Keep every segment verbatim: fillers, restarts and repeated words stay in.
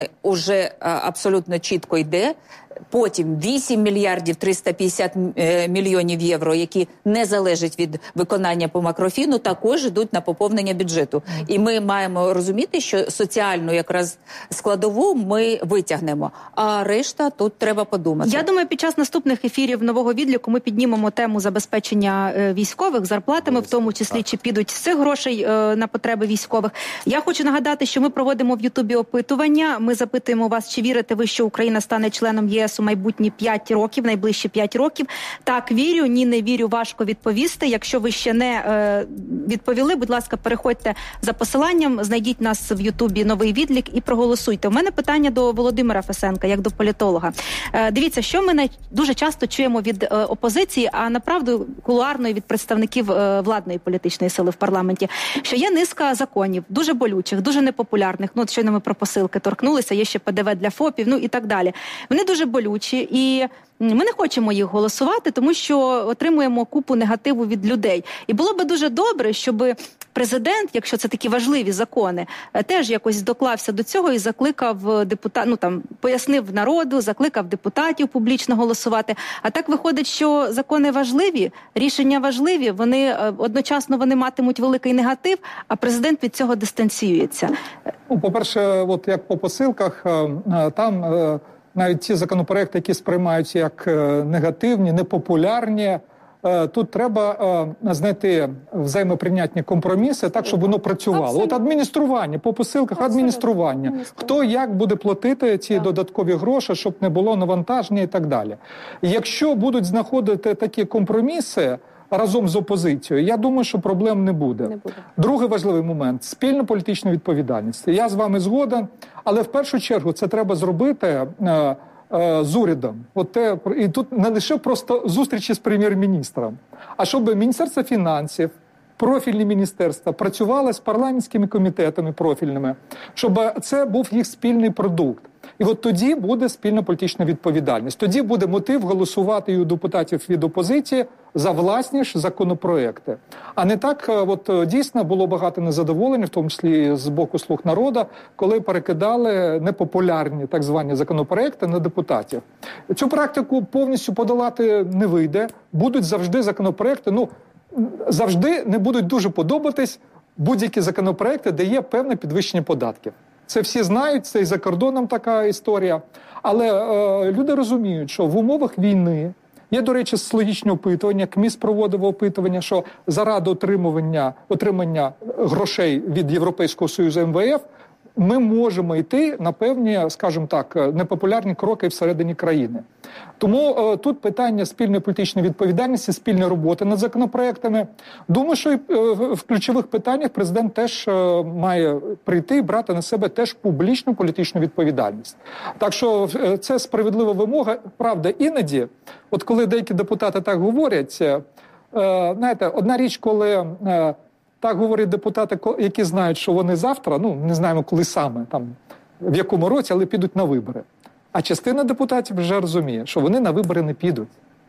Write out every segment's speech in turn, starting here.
уже абсолютно чітко йде. Потім вісім мільярдів триста п'ятдесят мільйонів євро, які не залежать від виконання по макрофіну, також йдуть на поповнення бюджету. І ми маємо розуміти, що соціальну якраз складову ми витягнемо, а решта тут треба подумати. Я думаю, під час наступних ефірів нового відліку ми піднімемо тему забезпечення військових зарплатами, в тому числі, чи підуть з цих грошей на потреби військових. Я хочу нагадати, що ми проводимо в Ютубі опитування. Ми запитуємо вас, чи вірите ви, що Україна стане членом ЄС у майбутні п'ять років, найближчі п'ять років. Так, вірю, ні, не вірю, важко відповісти. Якщо ви ще не е, відповіли, будь ласка, переходьте за посиланням, знайдіть нас в Ютубі новий відлік і проголосуйте. У мене питання до Володимира Фесенка, як до політолога. Е, дивіться, що ми дуже часто чуємо від е, опозиції, а направду кулуарної від представників е, владної політичної сили в парламенті, що є низка законів, дуже болючих, дуже непопулярних. Ну, от щойно ми про посилки торкнулися, є ще ПДВ для ФОПів, ну і так далі. Вони дуже болючі, і ми не хочемо їх голосувати, тому що отримуємо купу негативу від людей. І було би дуже добре, щоб президент, якщо це такі важливі закони, теж якось доклався до цього і закликав депутат, ну там пояснив народу, закликав депутатів публічно голосувати. А так виходить, що закони важливі, рішення важливі, вони одночасно вони матимуть великий негатив, а президент від цього дистанціюється. Ну, по-перше, от як по посилках, там навіть ті законопроекти, які сприймаються як негативні, непопулярні, тут треба знайти взаємоприйнятні компроміси так, щоб воно працювало. Абсолютно. От адміністрування, по посилках Абсолютно. адміністрування. Хто як буде платити ці так. додаткові гроші, щоб не було навантаження і так далі. Якщо будуть знаходити такі компроміси разом з опозицією, я думаю, що проблем не буде. Не буде. Другий важливий момент – спільна політична відповідальність. Я з вами згоден, але в першу чергу це треба зробити е, е, з урядом. От те, і тут не лише просто зустрічі з прем'єр-міністром, а щоб Міністерство фінансів, профільні міністерства працювали з парламентськими комітетами профільними, щоб це був їх спільний продукт. І от тоді буде спільна політична відповідальність. Тоді буде мотив голосувати і у депутатів від опозиції за власні ж законопроекти. А не так, от дійсно було багато незадоволення, в тому числі з боку «Слуг народу», коли перекидали непопулярні так звані законопроекти на депутатів. Цю практику повністю подолати не вийде. Будуть завжди законопроекти, ну, завжди не будуть дуже подобатись будь-які законопроекти, де є певне підвищення податків. Це всі знають, це і за кордоном така історія. Але е, люди розуміють, що в умовах війни, є, до речі, соціологічне опитування, КМІС проводив опитування, що заради отримування, отримання грошей від Європейського Союзу ем ве еф ми можемо йти на певні, скажімо так, непопулярні кроки всередині країни. Тому е, тут питання спільної політичної відповідальності, спільної роботи над законопроектами. Думаю, що і, е, в ключових питаннях президент теж е, має прийти і брати на себе теж публічну політичну відповідальність. Так що е, це справедлива вимога. Правда, іноді, от коли деякі депутати так говорять, е, знаєте, одна річ, коли е, так говорять депутати, які знають, що вони завтра, ну, не знаємо коли саме, там, в якому році, але підуть на вибори. А частина депутатів вже розуміє, що вони на вибори не підуть.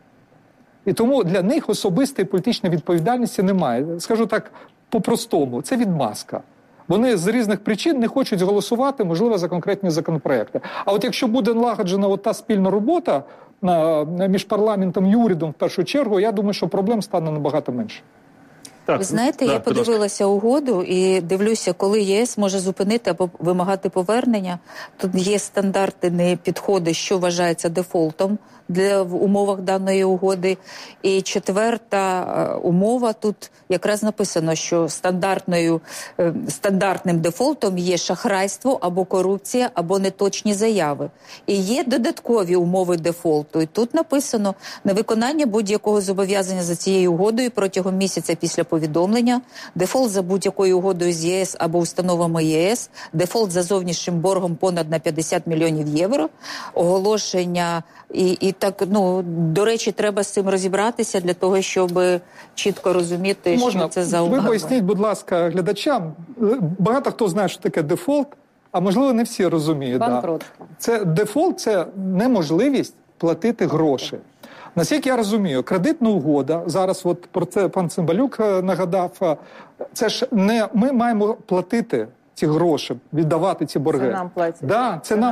І тому для них особистої політичної відповідальності немає. Скажу так по-простому, це відмазка. Вони з різних причин не хочуть голосувати, можливо, за конкретні законопроекти. А от якщо буде налагоджена от та спільна робота між парламентом і урядом в першу чергу, я думаю, що проблем стане набагато менше. Так, ви знаєте, да, я подивилася угоду і дивлюся, коли ЄС може зупинити або вимагати повернення. Тут є стандартні підходи, що вважається дефолтом для в умовах даної угоди. І четверта умова, тут якраз написано, що стандартною, стандартним дефолтом є шахрайство або корупція, або неточні заяви. І є додаткові умови дефолту. І тут написано невиконання будь-якого зобов'язання за цією угодою протягом місяця після повідомлення, дефолт за будь-якою угодою з ЄС або установами ЄС, дефолт за зовнішнім боргом понад на п'ятдесят мільйонів євро, оголошення і, і так, ну, до речі, треба з цим розібратися для того, щоб чітко розуміти, Можна? що це за угода. Ви поясніть, будь ласка, глядачам, багато хто знає, що таке дефолт, а можливо не всі розуміють. Банкротство. Да. Це дефолт – це неможливість платити гроші. Наскільки я розумію, кредитна угода, зараз от про це пан Цимбалюк нагадав, це ж не ми маємо платити ці гроші, віддавати ці борги. Це нам платять. Да, це нам